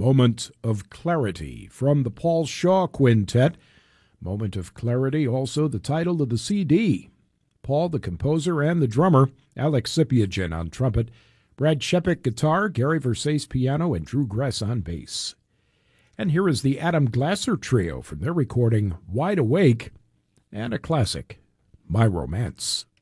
Moment of Clarity from the Paul Shaw Quintet. Moment of Clarity, also the title of the CD. Paul, the composer, and the drummer, Alex Sipiagin on trumpet, Brad Shepik guitar, Gary Versace piano, and Drew Gress on bass. And here is the Adam Glasser Trio from their recording Wide Awake, and a classic, My Romance.